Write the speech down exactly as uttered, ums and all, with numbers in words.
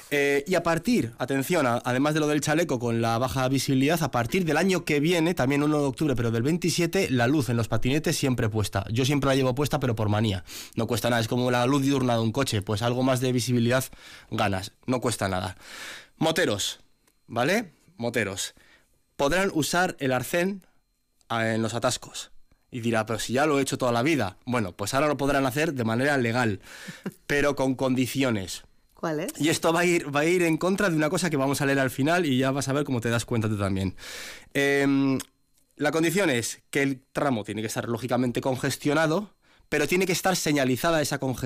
Eh, y a partir, atención, a, además de lo del chaleco con la baja visibilidad, a partir del año que viene, también uno de octubre, pero del veintisiete, la luz en los patinetes siempre puesta. Yo siempre la llevo puesta, pero por manía. No cuesta nada, es como la luz diurna de un coche, pues algo más de visibilidad ganas, no cuesta nada. Moteros, ¿vale? Moteros. Podrán usar el arcén en los atascos. Y dirá, pero si ya lo he hecho toda la vida. Bueno, pues ahora lo podrán hacer de manera legal, pero con condiciones. ¿Cuáles? Y esto va a ir, va a ir en contra de una cosa que vamos a leer al final y ya vas a ver cómo te das cuenta tú también. Eh, la condición es que el tramo tiene que estar lógicamente congestionado, pero tiene que estar señalizada esa congestión.